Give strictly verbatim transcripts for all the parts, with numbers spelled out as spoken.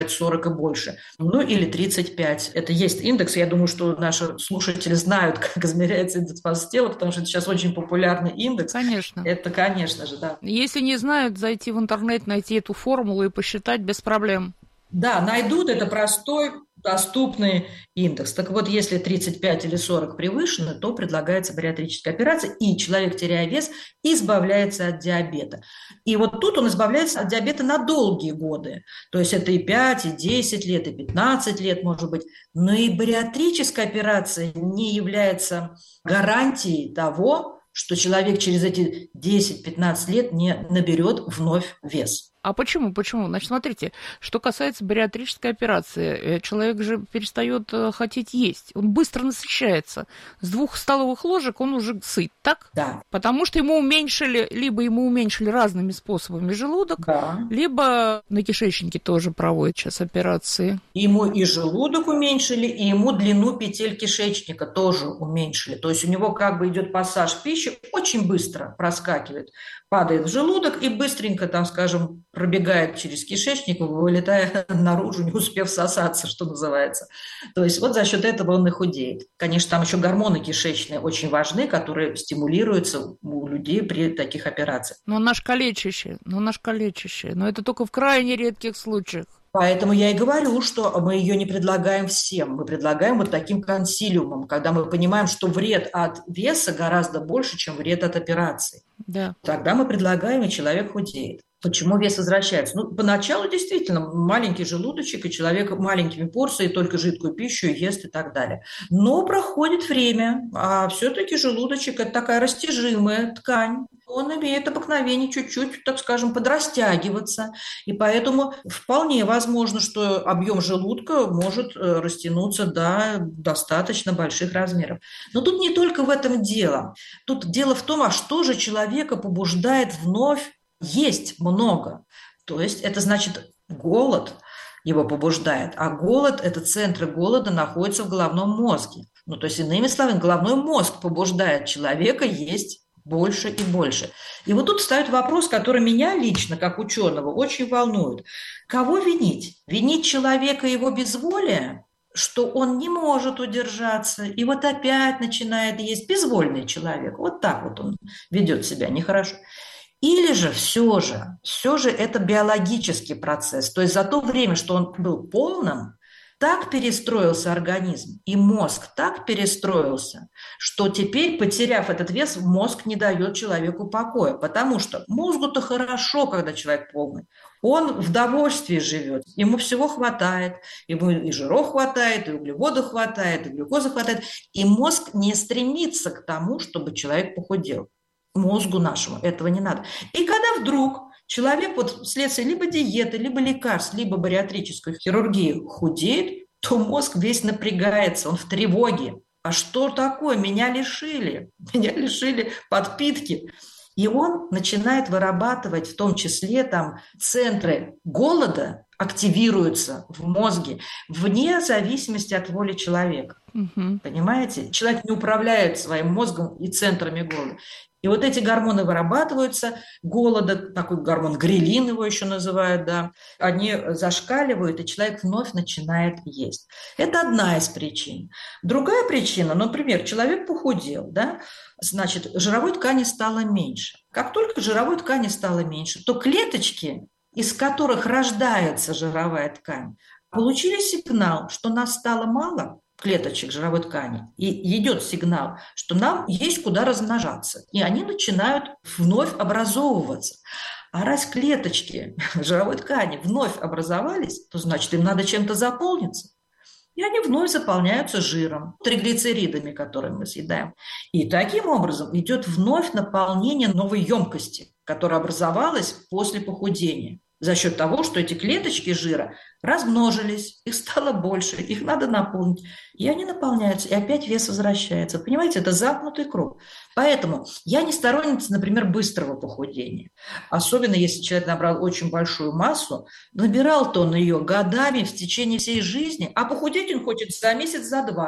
сорок и больше, ну или тридцать пять. Это есть индекс. Я думаю, что наши слушатели знают, как измеряется индекс массы тела, потому что это сейчас очень популярный индекс. Конечно. Это, конечно же, да. Если не знают, зайти в интернет, найти эту формулу и посчитать без проблем. Да, найдут, это простой, доступный индекс. Так вот, если тридцать пять или сорок превышено, то предлагается бариатрическая операция, и человек, теряя вес, избавляется от диабета. И вот тут он избавляется от диабета на долгие годы. То есть это и пять, и десять лет, и пятнадцать лет, может быть. Но и бариатрическая операция не является гарантией того, что человек через эти десять-пятнадцать лет не наберет вновь вес. А почему? Почему? Значит, смотрите, что касается бариатрической операции, человек же перестает хотеть есть, он быстро насыщается. С двух столовых ложек он уже сыт, так? Да. Потому что ему уменьшили, либо ему уменьшили разными способами желудок, да. либо на кишечнике тоже проводят сейчас операции. Ему и желудок уменьшили, и ему длину петель кишечника тоже уменьшили. То есть у него как бы идет пассаж пищи, очень быстро проскакивает, падает в желудок и быстренько, там, скажем, пробегает через кишечник, вылетая наружу, не успев всосаться, что называется. То есть вот за счет этого он и худеет. Конечно, там еще гормоны кишечные очень важны, которые стимулируются у людей при таких операциях. Но наш калечащий, но наш калечащий, но это только в крайне редких случаях. Поэтому я и говорю, что мы ее не предлагаем всем. Мы предлагаем вот таким консилиумом, когда мы понимаем, что вред от веса гораздо больше, чем вред от операции. Да. Тогда мы предлагаем, и человек худеет. Почему вес возвращается? Ну, поначалу действительно маленький желудочек, и человек маленькими порциями только жидкую пищу ест и так далее. Но проходит время, а все-таки желудочек – это такая растяжимая ткань. Он имеет обыкновение чуть-чуть, так скажем, подрастягиваться. И поэтому вполне возможно, что объем желудка может растянуться до достаточно больших размеров. Но тут не только в этом дело. Тут дело в том, а что же человека побуждает вновь есть много. То есть это значит голод его побуждает. А голод, это центры голода находятся в головном мозге. Ну, то есть, иными словами, головной мозг побуждает человека есть больше и больше. И вот тут встает вопрос, который меня лично, как ученого, очень волнует. Кого винить? Винить человека и его безволие, что он не может удержаться, и вот опять начинает есть, безвольный человек. Вот так вот он ведет себя нехорошо. Или же все же, все же это биологический процесс. То есть за то время, что он был полным, так перестроился организм, и мозг так перестроился, что теперь, потеряв этот вес, мозг не дает человеку покоя. Потому что мозгу-то хорошо, когда человек полный. Он в довольстве живет, ему всего хватает, ему и жиров хватает, и углеводов хватает, и глюкозы хватает. И мозг не стремится к тому, чтобы человек похудел. Мозгу нашему этого не надо. И когда вдруг человек вот вследствие либо диеты, либо лекарств, либо бариатрической хирургии худеет, то мозг весь напрягается, он в тревоге. А что такое? Меня лишили, меня лишили подпитки. И он начинает вырабатывать в том числе там центры голода, активируются в мозге вне зависимости от воли человека. Угу. Понимаете? Человек не управляет своим мозгом и центрами голода. И вот эти гормоны вырабатываются, голода, такой гормон грелин его еще называют, да, они зашкаливают, и человек вновь начинает есть. Это одна из причин. Другая причина, например, человек похудел, да, значит, жировой ткани стало меньше. Как только жировой ткани стало меньше, то клеточки, из которых рождается жировая ткань, получили сигнал, что нас стало мало, клеточек жировой ткани, и идет сигнал, что нам есть куда размножаться. И они начинают вновь образовываться. А раз клеточки жировой ткани вновь образовались, то значит, им надо чем-то заполниться. И они вновь заполняются жиром, триглицеридами, которые мы съедаем. И таким образом идет вновь наполнение новой емкости, которая образовалась после похудения. За счет того, что эти клеточки жира размножились, их стало больше, их надо наполнить. И они наполняются, и опять вес возвращается. Понимаете, это замкнутый круг. Поэтому я не сторонница, например, быстрого похудения. Особенно если человек набрал очень большую массу, набирал-то он ее годами в течение всей жизни, а похудеть он хочет за месяц, за два.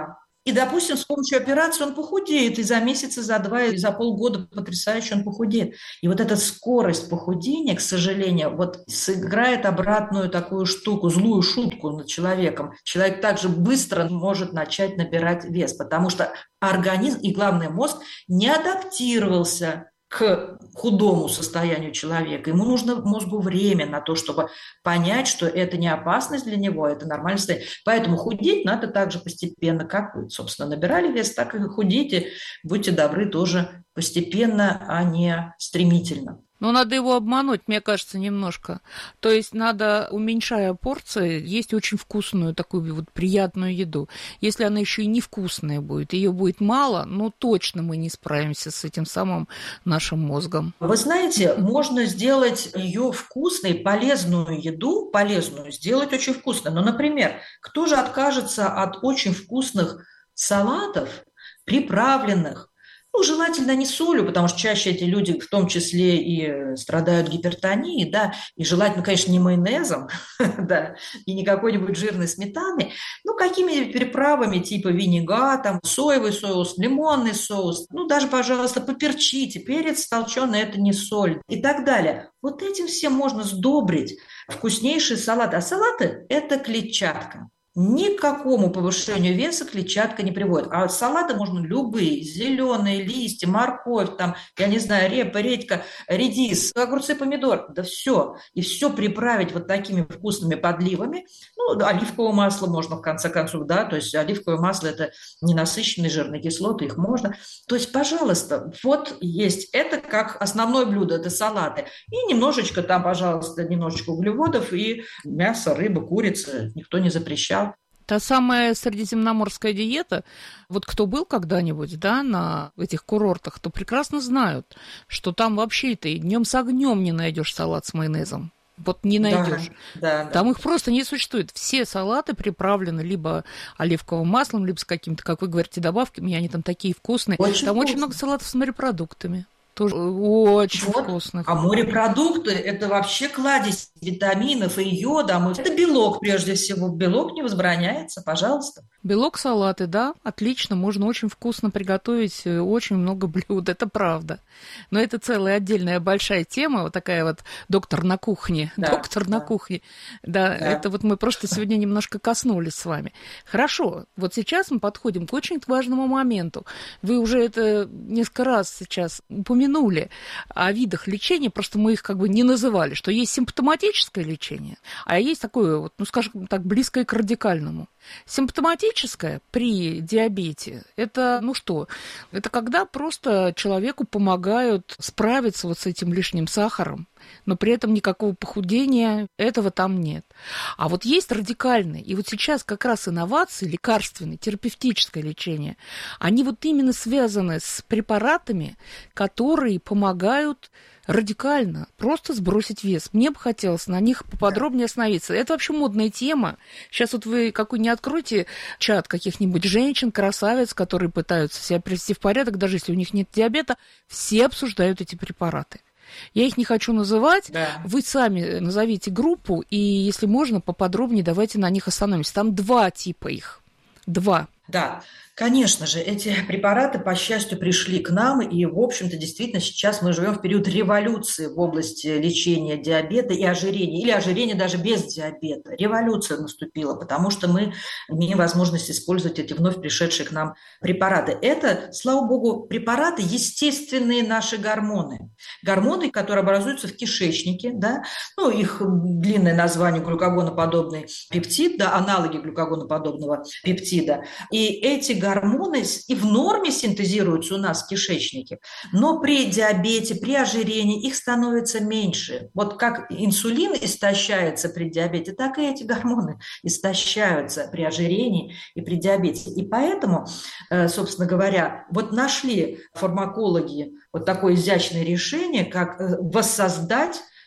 И, допустим, с помощью операции он похудеет, и за месяц, и за два, и за полгода потрясающе он похудеет. И вот эта скорость похудения, к сожалению, вот сыграет обратную такую штуку, злую шутку над человеком. Человек также быстро может начать набирать вес, потому что организм и, главное, мозг не адаптировался к худому состоянию человека. Ему нужно мозгу время на то, чтобы понять, что это не опасность для него, это нормальное состояние. Поэтому худеть надо так же постепенно, как вы, собственно, набирали вес, так и худейте, будьте добры, тоже постепенно, а не стремительно. Но надо его обмануть, мне кажется, немножко. То есть надо, уменьшая порции, есть очень вкусную, такую вот приятную еду. Если она еще и невкусная будет, ее будет мало, ну точно мы не справимся с этим самым нашим мозгом. Вы знаете, можно сделать ее вкусной, полезную еду, полезную, сделать очень вкусной. Ну, например, кто же откажется от очень вкусных салатов, приправленных? Ну, желательно не солью, потому что чаще эти люди в том числе и страдают гипертонией, да, и желательно, конечно, не майонезом, да, и не какой-нибудь жирной сметаной, ну, какими-нибудь приправами типа винегра, там, соевый соус, лимонный соус, ну, даже, пожалуйста, поперчите, перец толченый – это не соль и так далее. Вот этим всем можно сдобрить вкуснейший салат. А салаты – это клетчатка. Ни к какому повышению веса клетчатка не приводит. А салаты можно любые. Зеленые листья, морковь, там, я не знаю, репа, редька, редис, огурцы, помидор. Да все. И все приправить вот такими вкусными подливами. Ну, оливковое масло можно в конце концов, да. То есть оливковое масло – это ненасыщенные жирные кислоты, их можно. То есть, пожалуйста, вот есть. Это как основное блюдо, это салаты. И немножечко там, пожалуйста, немножечко углеводов и мясо, рыба, курица. Никто не запрещал. Та самая средиземноморская диета, вот кто был когда-нибудь, да, на этих курортах, то прекрасно знают, что там вообще ты днем с огнем не найдешь салат с майонезом. Вот не найдешь. Да, да, там да. их просто не существует. Все салаты приправлены либо оливковым маслом, либо с какими-то, как вы говорите, добавками, и они там такие вкусные. Очень там вкусно. Очень много салатов с морепродуктами. Тоже очень вот. вкусных. А морепродукты – это вообще кладезь витаминов и йода. Это белок, прежде всего. Белок не возбраняется, пожалуйста. Белок, салаты, да, отлично, можно очень вкусно приготовить очень много блюд, это правда. Но это целая отдельная большая тема, вот такая вот доктор на кухне, да, доктор да. на кухне. Да, да, это вот мы просто сегодня немножко коснулись с вами. Хорошо, вот сейчас мы подходим к очень важному моменту. Вы уже это несколько раз сейчас упомянули о видах лечения, просто мы их как бы не называли, что есть симптоматическое лечение, а есть такое вот, ну, скажем так, близкое к радикальному. Симптоматическое при диабете – это, ну что, это когда просто человеку помогают справиться вот с этим лишним сахаром, но при этом никакого похудения, этого там нет. А вот есть радикальное, и вот сейчас как раз инновации, лекарственное, терапевтическое лечение, они вот именно связаны с препаратами, которые помогают радикально просто сбросить вес. Мне бы хотелось на них поподробнее остановиться. Это вообще модная тема. Сейчас вот вы какой не откройте чат каких-нибудь женщин, красавиц, которые пытаются себя привести в порядок, даже если у них нет диабета, все обсуждают эти препараты. Я их не хочу называть. Да. Вы сами назовите группу, и, если можно, поподробнее давайте на них остановимся. Там два типа их. Два. Да, конечно же, эти препараты, по счастью, пришли к нам, и, в общем-то, действительно, сейчас мы живем в период революции в области лечения диабета и ожирения, или ожирения даже без диабета. Революция наступила, потому что мы имеем возможность использовать эти вновь пришедшие к нам препараты. Это, слава богу, препараты, естественные наши гормоны. Гормоны, которые образуются в кишечнике, да, ну, их длинное название глюкагоноподобный пептид, да, аналоги глюкагоноподобного пептида. И эти гормоны и в норме синтезируются у нас в кишечнике, но при диабете, при ожирении их становится меньше. Вот как инсулин истощается при диабете, так и эти гормоны истощаются при ожирении и при диабете. И поэтому, собственно говоря, вот нашли фармакологи вот такое изящное решение, как воссоздать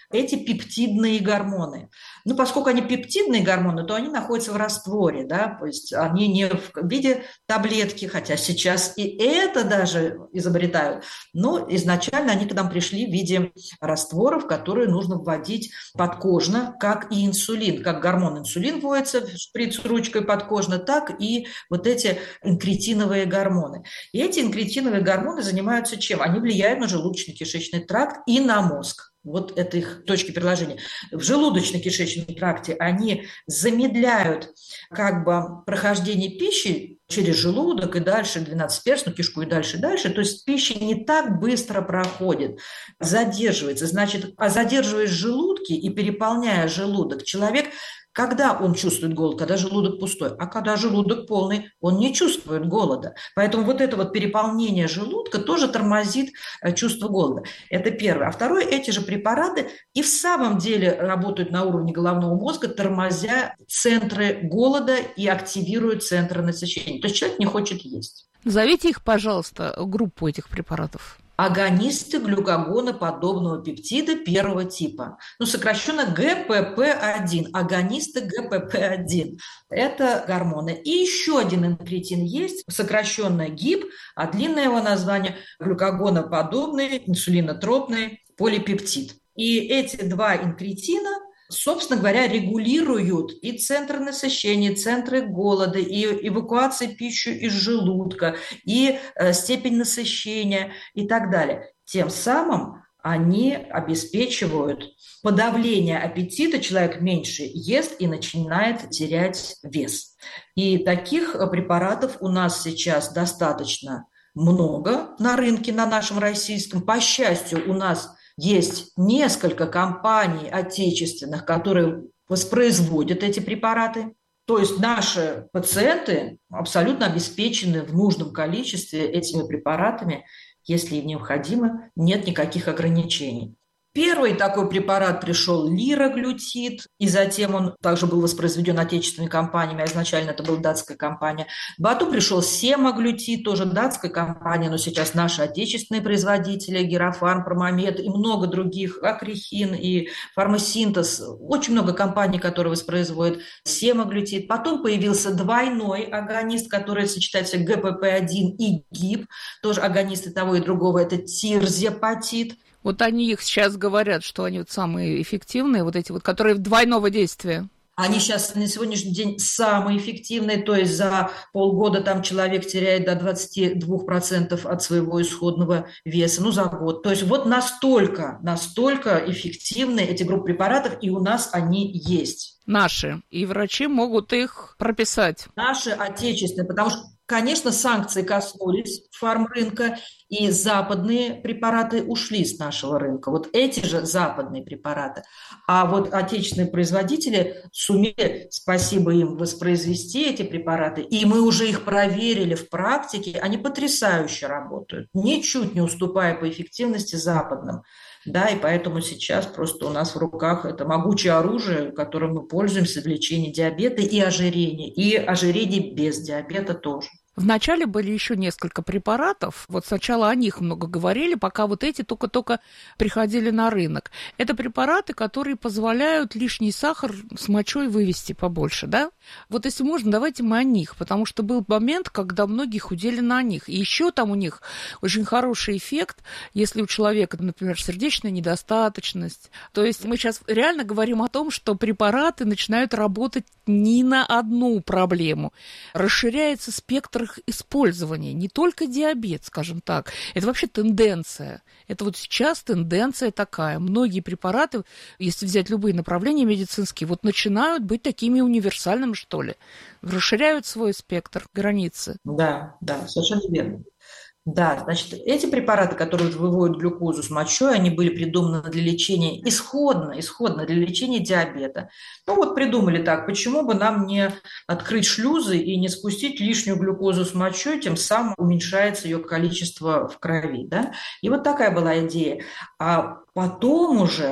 эти пептидные гормоны. Ну, поскольку они пептидные гормоны, то они находятся в растворе, да, то есть они не в виде таблетки, хотя сейчас и это даже изобретают, но изначально они к нам пришли в виде растворов, которые нужно вводить подкожно, как и инсулин, как гормон инсулин вводится шприц ручкой подкожно, так и вот эти инкретиновые гормоны. И эти инкретиновые гормоны занимаются чем? Они влияют на желудочно-кишечный тракт и на мозг. Вот это их точки приложения. В желудочно-кишечном тракте они замедляют как бы прохождение пищи через желудок и дальше, двенадцатиперстную кишку и дальше, дальше. То есть пища не так быстро проходит, задерживается. Значит, а задерживаясь в желудке и переполняя желудок, человек, когда он чувствует голод? Когда желудок пустой. А когда желудок полный, он не чувствует голода. Поэтому вот это вот переполнение желудка тоже тормозит чувство голода. Это первое. А второе, эти же препараты и в самом деле работают на уровне головного мозга, тормозя центры голода и активируют центры насыщения. То есть человек не хочет есть. Назовите их, пожалуйста, группу этих препаратов. Агонисты глюкагоноподобного пептида первого типа. Ну, сокращенно гэ пэ пэ один. Агонисты гэ пэ пэ один. Это гормоны. И еще один инкретин есть, сокращенно ГИП, а длинное его название глюкагоноподобный инсулинотропный полипептид. И эти два инкретина, собственно говоря, регулируют и центр насыщения, и центры голода, и эвакуации пищи из желудка, и э, степень насыщения и так далее. Тем самым они обеспечивают подавление аппетита, человек меньше ест и начинает терять вес. И таких препаратов у нас сейчас достаточно много на рынке, на нашем российском. По счастью, у нас есть несколько компаний отечественных, которые воспроизводят эти препараты. То есть наши пациенты абсолютно обеспечены в нужном количестве этими препаратами, если им необходимо, нет никаких ограничений. Первый такой препарат пришел лираглютид, и затем он также был воспроизведен отечественными компаниями, а изначально это была датская компания. Потом пришел семаглютид, тоже датская компания, но сейчас наши отечественные производители, Герофарм, Промомед и много других, Акрихин и Фармасинтез, очень много компаний, которые воспроизводят семаглютид. Потом появился двойной агонист, который сочетает в себе гэ пэ пэ один и ГИП, тоже агонисты того и другого, это тирзепатид. Вот они их сейчас говорят, что они вот самые эффективные, вот эти вот, которые двойного действия. Они сейчас на сегодняшний день самые эффективные, то есть за полгода там человек теряет до двадцать два процента от своего исходного веса, ну за год. То есть вот настолько, настолько эффективны эти группы препаратов, и у нас они есть. Наши. И врачи могут их прописать. Наши отечественные, потому что, конечно, санкции коснулись фармрынка, и западные препараты ушли с нашего рынка. Вот эти же западные препараты. А вот отечественные производители сумели, спасибо им, воспроизвести эти препараты, и мы уже их проверили в практике. Они потрясающе работают, ничуть не уступая по эффективности западным. Да, и поэтому сейчас просто у нас в руках это могучее оружие, которым мы пользуемся в лечении диабета и ожирения, и ожирения без диабета тоже. Вначале были еще несколько препаратов. Вот сначала о них много говорили, пока вот эти только-только приходили на рынок. Это препараты, которые позволяют лишний сахар с мочой вывести побольше, да? Вот если можно, давайте мы о них, потому что был момент, когда многие худели на них. И еще там у них очень хороший эффект, если у человека, например, сердечная недостаточность. То есть мы сейчас реально говорим о том, что препараты начинают работать не на одну проблему. Расширяется спектр их использования, не только диабет, скажем так. Это вообще тенденция. Это вот сейчас тенденция такая. Многие препараты, если взять любые направления медицинские, вот начинают быть такими универсальными, что ли. Расширяют свой спектр, границы. Да, да, совершенно верно. Да, значит, эти препараты, которые выводят глюкозу с мочой, они были придуманы для лечения исходно, исходно для лечения диабета. Ну вот придумали так, почему бы нам не открыть шлюзы и не спустить лишнюю глюкозу с мочой, тем самым уменьшается ее количество в крови, да? И вот такая была идея. А потом уже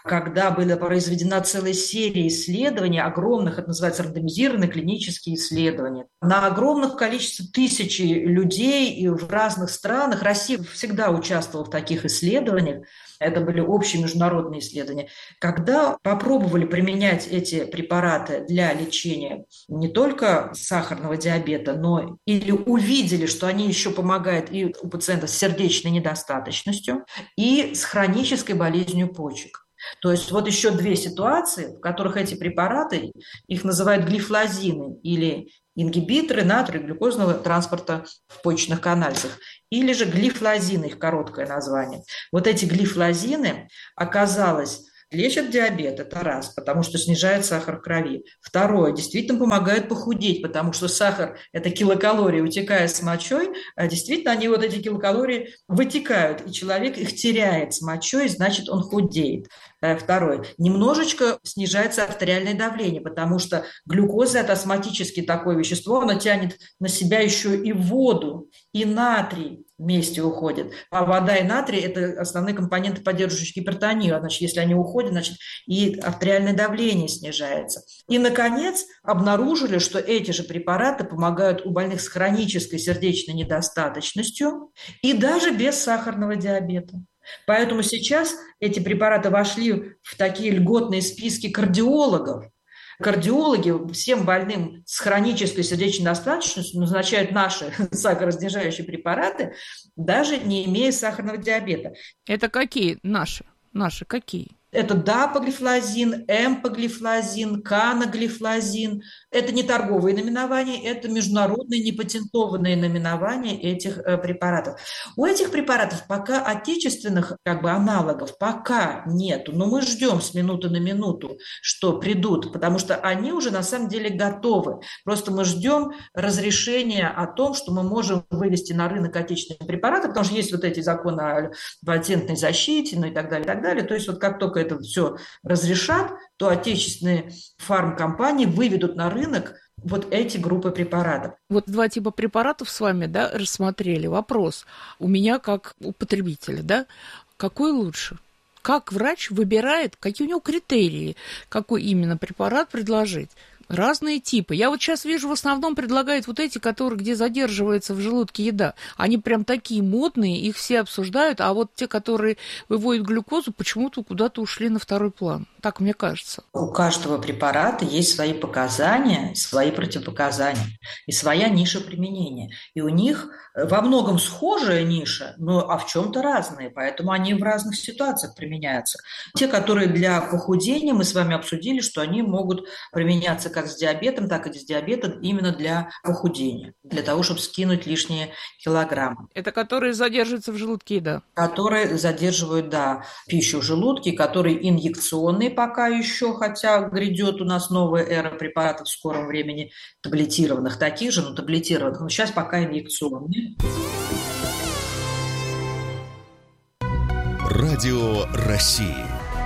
когда была произведена целая серия исследований, огромных, это называется рандомизированные клинические исследования, на огромных количестве тысячи людей и в разных странах. Россия всегда участвовала в таких исследованиях. Это были общие международные исследования. Когда попробовали применять эти препараты для лечения не только сахарного диабета, но или увидели, что они еще помогают и у пациентов с сердечной недостаточностью, и с хронической болезнью почек. То есть вот еще две ситуации, в которых эти препараты, их называют глифлозины или ингибиторы натриево-глюкозного транспорта в почечных канальцах, или же глифлозины, их короткое название. Вот эти глифлозины, оказалось, лечат диабет, это раз, потому что снижает сахар в крови. Второе, действительно помогают похудеть, потому что сахар – это килокалории, утекая с мочой, а действительно они вот эти килокалории вытекают, и человек их теряет с мочой, значит, он худеет. Второе, немножечко снижается артериальное давление, потому что глюкоза – это осмотически такое вещество, оно тянет на себя еще и воду, и натрий вместе уходят. А вода и натрий – это основные компоненты, поддерживающие гипертонию. Значит, если они уходят, значит, и артериальное давление снижается. И, наконец, обнаружили, что эти же препараты помогают у больных с хронической сердечной недостаточностью и даже без сахарного диабета. Поэтому сейчас эти препараты вошли в такие льготные списки кардиологов. Кардиологи всем больным с хронической сердечной недостаточностью назначают наши сахароснижающие препараты, даже не имея сахарного диабета. Это какие наши? Наши какие? Это дапоглифлозин, эмпоглифлозин, каноглифлозин. Это не торговые наименования, это международные непатентованные наименования этих э, препаратов. У этих препаратов пока отечественных как бы аналогов пока нету, но мы ждем с минуты на минуту, что придут, потому что они уже на самом деле готовы. Просто мы ждем разрешения о том, что мы можем вывести на рынок отечественные препараты, потому что есть вот эти законы о патентной защите, ну и так далее, и так далее. То есть вот как только это все разрешат, то отечественные фармкомпании выведут на рынок вот эти группы препаратов. Вот два типа препаратов с вами, да, рассмотрели. Вопрос у меня как у потребителя, да, какой лучше? Как врач выбирает, какие у него критерии, какой именно препарат предложить? Разные типы. Я вот сейчас вижу, в основном предлагают вот эти, которые, где задерживается в желудке еда. Они прям такие модные, их все обсуждают, а вот те, которые выводят глюкозу, почему-то куда-то ушли на второй план. Так мне кажется. У каждого препарата есть свои показания, свои противопоказания и своя ниша применения. И у них во многом схожая ниша, но а в чем-то разные, поэтому они в разных ситуациях применяются. Те, которые для похудения, мы с вами обсудили, что они могут применяться как с диабетом, так и с диабетом именно для похудения, для того, чтобы скинуть лишние килограммы. Это которые задерживаются в желудке еда? Которые задерживают, да, пищу в желудке, которые инъекционные пока еще, хотя грядет у нас новая эра препаратов в скором времени, таблетированных, таких же, но таблетированных, но сейчас пока инъекционные. Радио России.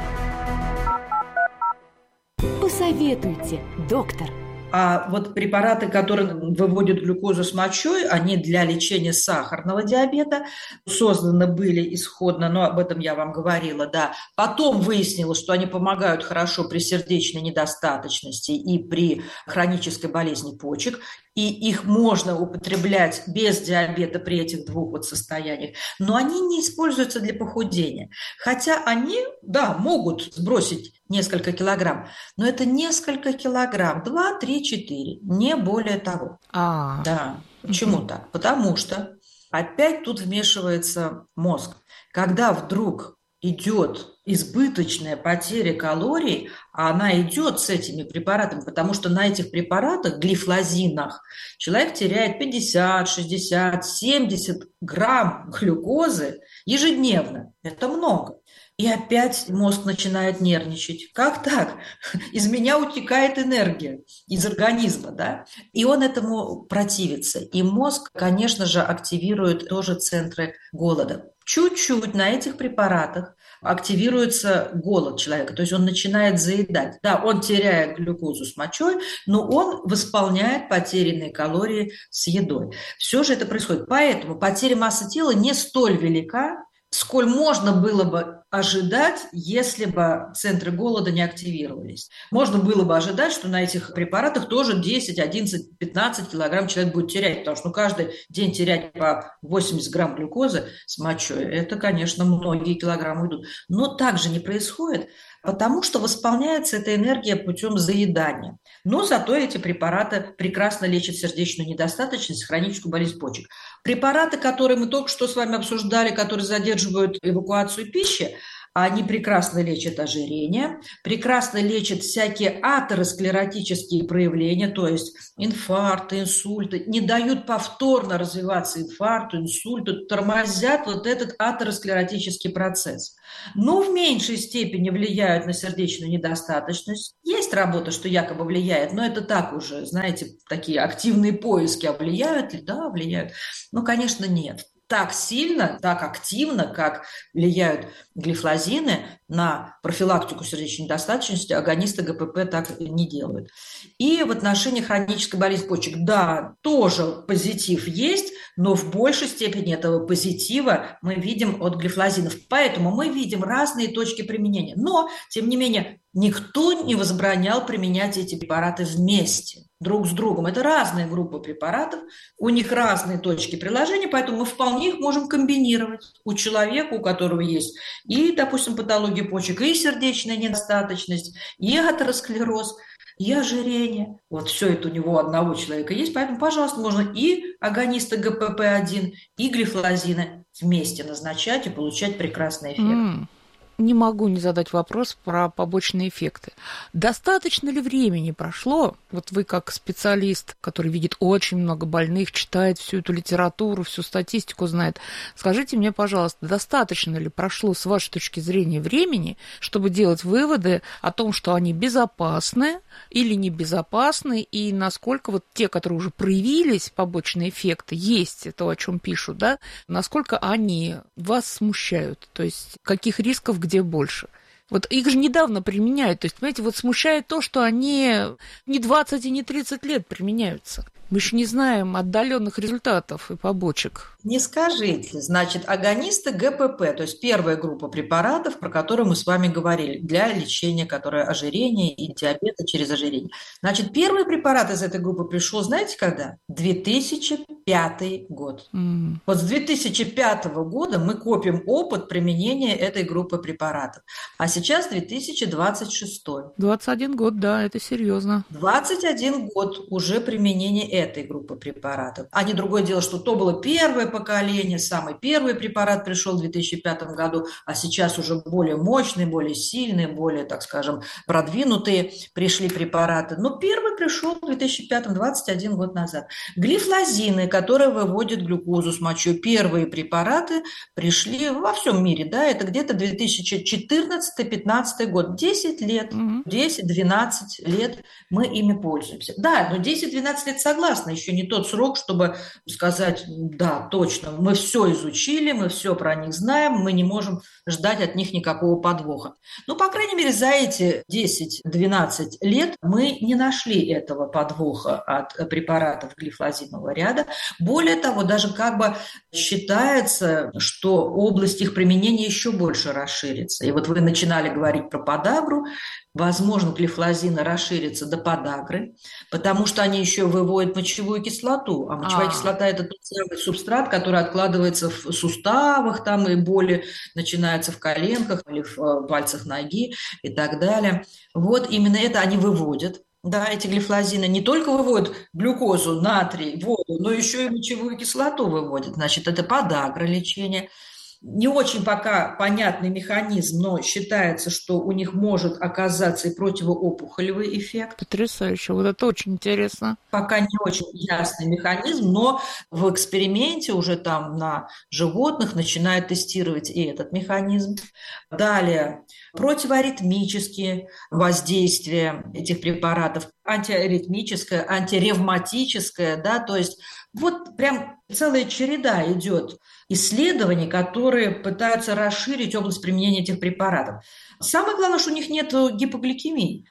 Посоветуйте, доктор. А вот препараты, которые выводят глюкозу с мочой, они для лечения сахарного диабета созданы были исходно, но об этом я вам говорила, да. Потом выяснилось, что они помогают хорошо при сердечной недостаточности и при хронической болезни почек, и их можно употреблять без диабета при этих двух вот состояниях, но они не используются для похудения. Хотя они, да, могут сбросить несколько килограмм, но это несколько килограмм, два, три, четыре, не более того. А, да. Почему так? Потому что опять тут вмешивается мозг. Когда вдруг идет избыточная потеря калорий, а она идет с этими препаратами, потому что на этих препаратах, глифлозинах, человек теряет пятьдесят, шестьдесят, семьдесят грамм глюкозы ежедневно. Это много. И опять мозг начинает нервничать. Как так? Из меня утекает энергия, из организма, да? И он этому противится. И мозг, конечно же, активирует тоже центры голода. Чуть-чуть на этих препаратах активируется голод человека, то есть он начинает заедать. Да, он теряет глюкозу с мочой, но он восполняет потерянные калории с едой. Все же это происходит. Поэтому потеря массы тела не столь велика, сколь можно было бы ожидать, если бы центры голода не активировались. Можно было бы ожидать, что на этих препаратах тоже десять, одиннадцать, пятнадцать килограмм человек будет терять, потому что ну, каждый день терять по восемьдесят грамм глюкозы с мочой, это, конечно, многие килограммы идут. Но так же не происходит, потому что восполняется эта энергия путем заедания. Но зато эти препараты прекрасно лечат сердечную недостаточность, хроническую болезнь почек. Препараты, которые мы только что с вами обсуждали, которые задерживают эвакуацию пищи, они прекрасно лечат ожирение, прекрасно лечат всякие атеросклеротические проявления, то есть инфаркты, инсульты, не дают повторно развиваться инфаркту, инсульту, тормозят вот этот атеросклеротический процесс. Но в меньшей степени влияют на сердечную недостаточность. Есть работа, что якобы влияет, но это так уже, знаете, такие активные поиски, а влияют ли? Да, влияют. Ну, конечно, нет. Так сильно, так активно, как влияют глифлозины на профилактику сердечной недостаточности, агонисты ГПП так не делают. И в отношении хронической болезни почек, да, тоже позитив есть, но в большей степени этого позитива мы видим от глифлозинов. Поэтому мы видим разные точки применения. Но, тем не менее, никто не возбранял применять эти препараты вместе, друг с другом. Это разные группы препаратов, у них разные точки приложения, поэтому мы вполне их можем комбинировать. У человека, у которого есть и, допустим, патология почек, и сердечная недостаточность, и атеросклероз, и ожирение. Вот все это у него у одного человека есть, поэтому, пожалуйста, можно и агонисты ГПП один, и глифлозины вместе назначать и получать прекрасный эффект. Mm. Не могу не задать вопрос про побочные эффекты. Достаточно ли времени прошло? Вот вы как специалист, который видит очень много больных, читает всю эту литературу, всю статистику знает. Скажите мне, пожалуйста, достаточно ли прошло с вашей точки зрения времени, чтобы делать выводы о том, что они безопасны или небезопасны, и насколько вот те, которые уже проявились, побочные эффекты, есть то, о чем пишут, да, насколько они вас смущают? То есть каких рисков где больше? Вот их же недавно применяют. То есть, понимаете, вот смущает то, что они не двадцать и не тридцать лет применяются. Мы еще не знаем отдаленных результатов и побочек. Не скажите. Значит, агонисты ГПП, то есть первая группа препаратов, про которые мы с вами говорили, для лечения, которое ожирение и диабета через ожирение. Значит, первый препарат из этой группы пришел, знаете, когда? две тысячи пятый год. Mm. Вот с две тысячи пятого года мы копим опыт применения этой группы препаратов. А сейчас две тысячи двадцать шестой. двадцать один год, да, это серьезно. двадцать один год уже применения этой группы препаратов. А не другое дело, что то было первое поколение, самый первый препарат пришел в две тысячи пятом году, а сейчас уже более мощные, более сильные, более, так скажем, продвинутые пришли препараты. Но первый пришел в две тысячи пятом, двадцать один год назад. Глифлозины, которые выводят глюкозу с мочой, первые препараты пришли во всем мире, да, это где-то две тысячи четырнадцатый-пятнадцатый год, десять лет, десять-двенадцать лет мы ими пользуемся. Да, но десять-двенадцать лет согласна, еще не тот срок, чтобы сказать, да, точно, мы все изучили, мы все про них знаем, мы не можем ждать от них никакого подвоха. Ну, по крайней мере, за эти десять-двенадцать лет мы не нашли этого подвоха от препаратов глифлозинового ряда. Более того, даже как бы считается, что область их применения еще больше расширится. И вот вы начинали говорить про подагру. Возможно, глифлозины расширятся до подагры, потому что они еще выводят мочевую кислоту. А мочевая А-а-а. кислота – это тот самый субстрат, который откладывается в суставах, там и боли начинаются в коленках или в пальцах ноги и так далее. Вот именно это они выводят. Да, эти глифлозины не только выводят глюкозу, натрий, воду, но еще и мочевую кислоту выводят. Значит, это подагра лечение. Не очень пока понятный механизм, но считается, что у них может оказаться и противоопухолевый эффект. Потрясающе, вот это очень интересно. Пока не очень ясный механизм, но в эксперименте уже там на животных начинают тестировать и этот механизм. Далее, противоритмические воздействия этих препаратов, антиаритмическое, антиревматическое, да, то есть вот прям целая череда идет исследований, которые пытаются расширить область применения этих препаратов. Самое главное, что у них нет гипогликемии.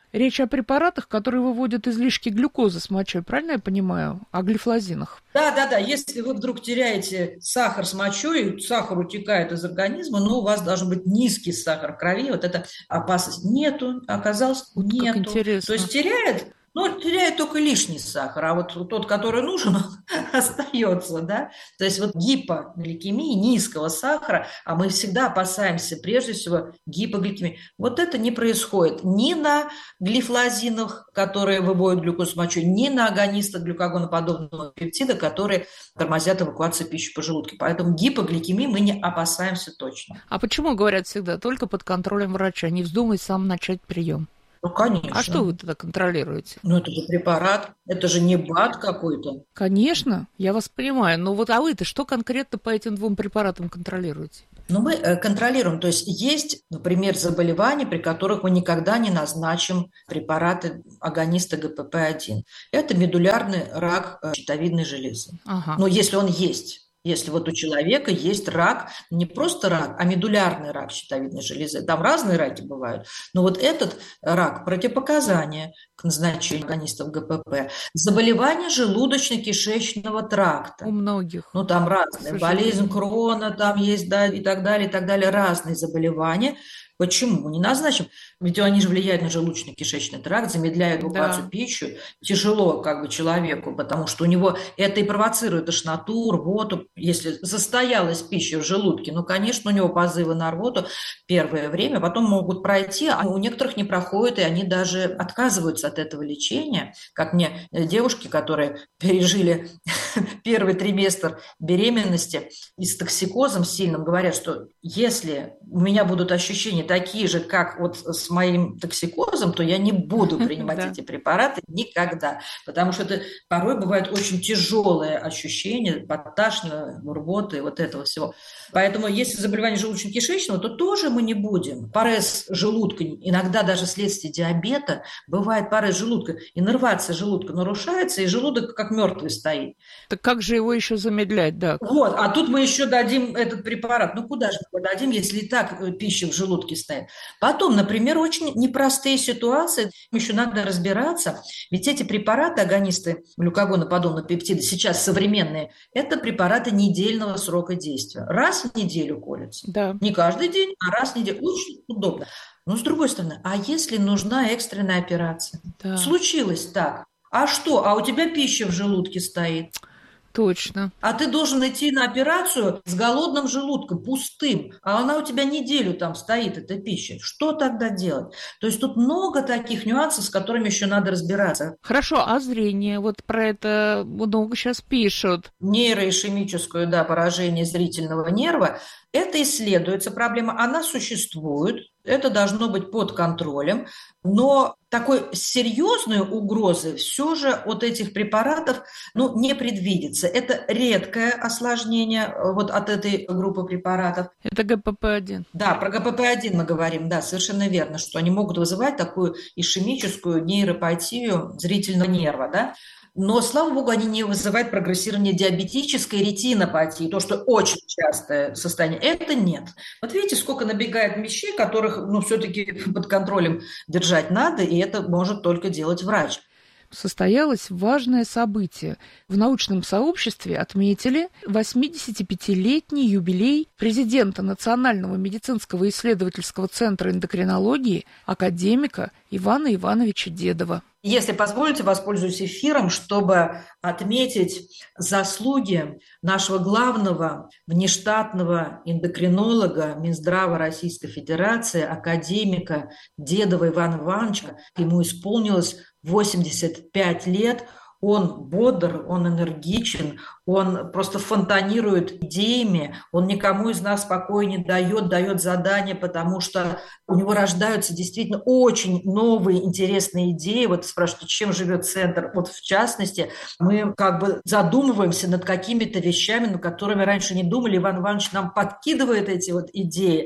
Речь о препаратах, которые выводят излишки глюкозы с мочой, правильно я понимаю? О глифлозинах. Да, да, да. Если вы вдруг теряете сахар с мочой, сахар утекает из организма, но у вас должен быть низкий сахар в крови, вот эта опасность нету, оказалось, Вот как нету. интересно. То есть теряет, ну, теряет только лишний сахар, а вот тот, который нужен, он остается, да. То есть вот гипогликемия, низкого сахара, а мы всегда опасаемся прежде всего гипогликемии. Вот это не происходит ни на глифлозинах, которые выводят глюкозу с мочой, ни на агонистах глюкогоноподобного пептида, которые тормозят эвакуацию пищи по желудке. Поэтому гипогликемии мы не опасаемся точно. А почему говорят всегда только под контролем врача? Не вздумай сам начать прием. Ну, конечно. А что вы тогда контролируете? Ну, это же препарат, это же не БАД какой-то. Конечно, я вас понимаю. Но вот а вы-то что конкретно по этим двум препаратам контролируете? Ну, мы контролируем. То есть есть, например, заболевания, при которых мы никогда не назначим препараты агониста гэ пэ пэ один. Это медулярный рак щитовидной железы. Ага. Но если он есть, если вот у человека есть рак, не просто рак, а медулярный рак щитовидной железы. Там разные раки бывают. Но вот этот рак – противопоказание к назначению агонистов гэ пэ пэ. Заболевания желудочно-кишечного тракта. У многих. Ну, там разные. Болезнь Крона там есть, да, и так далее, и так далее. Разные заболевания. Почему не назначим? Ведь они же влияют на желудочно-кишечный тракт, замедляют эвакуацию Да. пищи. Тяжело как бы человеку, потому что у него это и провоцирует тошноту, рвоту. Если застоялась пища в желудке, ну, конечно, у него позывы на рвоту первое время, потом могут пройти, а у некоторых не проходит, и они даже отказываются от этого лечения. Как мне девушки, которые пережили первый триместр беременности и с токсикозом сильным, говорят, что если у меня будут ощущения такие же, как вот с моим токсикозом, то я не буду принимать эти препараты никогда, потому что это порой бывает очень тяжелое ощущение подташнивания, рвоты, вот этого всего. Поэтому если заболевание желудочно-кишечного, то тоже мы не будем. Парез желудка, иногда даже вследствие диабета, бывает парез желудка, иннервация желудка нарушается, и желудок как мертвый стоит. Так как же его еще замедлять, да? Вот, а тут мы еще дадим этот препарат. Ну, куда же мы дадим, если и так пища в желудке стоит? Потом, например, очень непростые ситуации, еще надо разбираться, ведь эти препараты, агонисты глюкогоноподобного пептида, сейчас современные, это препараты недельного срока действия. Раз в неделю колются. Да. Не каждый день, а раз в неделю. Очень удобно. Но с другой стороны, а если нужна экстренная операция? Да. Случилось так. А что? А у тебя пища в желудке стоит. Точно. А ты должен идти на операцию с голодным желудком, пустым, а она у тебя неделю там стоит, эта пища. Что тогда делать? То есть тут много таких нюансов, с которыми еще надо разбираться. Хорошо, а зрение? Вот про это много сейчас пишут. Нейроишемическое, да, поражение зрительного нерва. Это исследуется проблема, она существует, это должно быть под контролем, но такой серьезной угрозы все же от этих препаратов ну, не предвидится. Это редкое осложнение вот от этой группы препаратов. Это гэ пэ пэ один. Да, про гэ пэ пэ один мы говорим, да, совершенно верно, что они могут вызывать такую ишемическую нейропатию зрительного нерва, да. Но, слава богу, они не вызывают прогрессирование диабетической ретинопатии, то, что очень частое состояние. Это нет. Вот видите, сколько набегает вещей, которых ну, все-таки под контролем держать надо, и это может только делать врач. Состоялось важное событие. В научном сообществе отметили восьмидесятипятилетний юбилей президента Национального медицинского исследовательского центра эндокринологии академика Ивана Ивановича Дедова. Если позволите, воспользуюсь эфиром, чтобы отметить заслуги нашего главного внештатного эндокринолога Минздрава Российской Федерации, академика Дедова Ивана Ивановича. Ему исполнилось восемьдесят пять лет. Он бодр, он энергичен, он просто фонтанирует идеями, он никому из нас покоя не дает, дает задания, потому что у него рождаются действительно очень новые интересные идеи. Вот спрашиваете, чем живет центр? Вот в частности, мы как бы задумываемся над какими-то вещами, над которыми раньше не думали. Иван Иванович нам подкидывает эти вот идеи.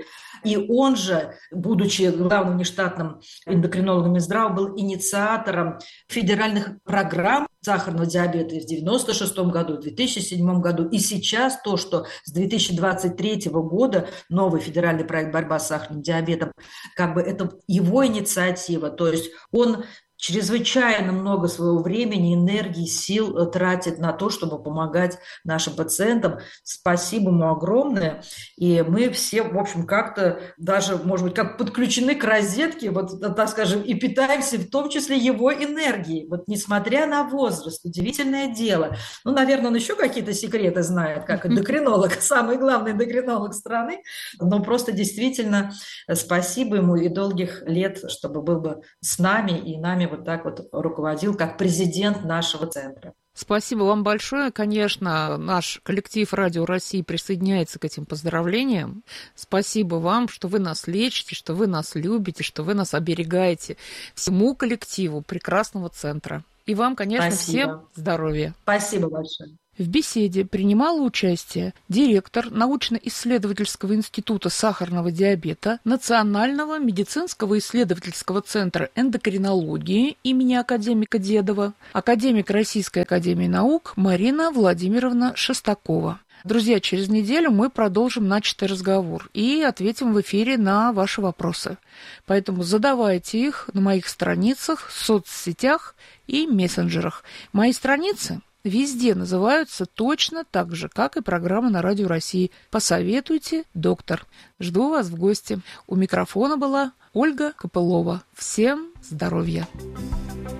И он же, будучи главным внештатным эндокринологом Минздрава, был инициатором федеральных программ сахарного диабета и в девяносто шестом году, в две тысячи седьмом году. И сейчас то, что с две тысячи двадцать третьего года новый федеральный проект «Борьба с сахарным диабетом», как бы это его инициатива, то есть он чрезвычайно много своего времени, энергии, сил тратит на то, чтобы помогать нашим пациентам. Спасибо ему огромное. И мы все, в общем, как-то даже, может быть, как подключены к розетке, вот, так скажем, и питаемся в том числе его энергией. Вот несмотря на возраст, удивительное дело. Ну, наверное, он еще какие-то секреты знает, как эндокринолог, самый главный эндокринолог страны. Но просто действительно спасибо ему и долгих лет, чтобы был бы с нами и нами вот так вот руководил как президент нашего центра. Спасибо вам большое. Конечно, наш коллектив Радио России присоединяется к этим поздравлениям. Спасибо вам, что вы нас лечите, что вы нас любите, что вы нас оберегаете. Всему коллективу прекрасного центра. И вам, конечно, Спасибо. Всем здоровья. Спасибо большое. В беседе принимала участие директор научно-исследовательского института сахарного диабета Национального медицинского исследовательского центра эндокринологии имени академика Дедова, академик Российской академии наук Марина Владимировна Шестакова. Друзья, через неделю мы продолжим начатый разговор и ответим в эфире на ваши вопросы. Поэтому задавайте их на моих страницах, соцсетях и мессенджерах. Мои страницы везде называются точно так же, как и программа на Радио России. Посоветуйте, доктор. Жду вас в гости. У микрофона была Ольга Копылова. Всем здоровья!